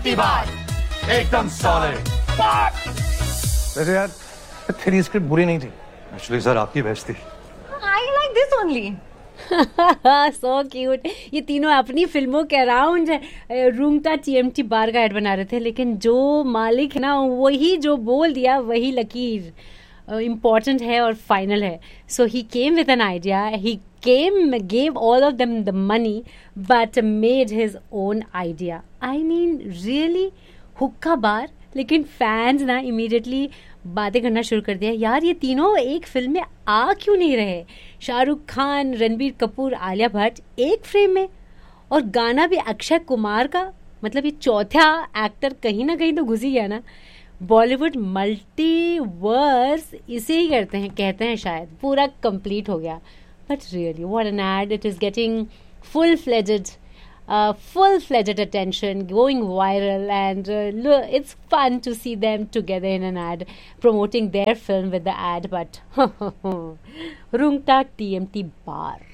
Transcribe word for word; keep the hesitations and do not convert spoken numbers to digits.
बार एकदम सॉलिड। वैसे यार तेरी स्क्रिप्ट बुरी नहीं थी। एक्चुअली सर आपकी बेस्ट थी। I like this only. So cute. ये तीनों अपनी फिल्मों के अराउंड रूंगटा टीएमटी बार का ऐड बना रहे थे, लेकिन जो मालिक है ना वही जो बोल दिया वही लकीर इम्पॉर्टेंट है और फाइनल है. सो ही came with an idea, he came, gave all of them the money but made his own idea. I mean really हुक्का बार. लेकिन फैंस ना इमीडिएटली बातें करना शुरू कर दिया, यार ये तीनों एक फिल्म में आ क्यों नहीं रहे. शाहरुख खान, रणबीर कपूर, आलिया भट्ट एक फ्रेम में, और गाना भी अक्षय कुमार का. मतलब ये चौथा एक्टर कहीं ना कहीं तो घुस ही गया ना. बॉलीवुड मल्टीवर्स इसे ही करते हैं, कहते हैं शायद, पूरा कंप्लीट हो गया. But really what an add. It is getting full fledged Uh, full-fledged attention, going viral, and uh, look, it's fun to see them together in an ad promoting their film with the ad. But Rungta T M T Bar.